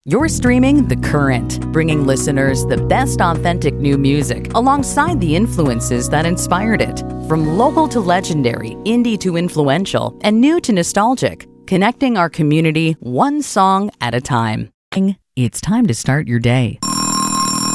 You're streaming The Current, bringing listeners the best authentic new music alongside the influences that inspired it. From local to legendary, indie to influential, and new to nostalgic, connecting our community one song at a time. It's time to start your day.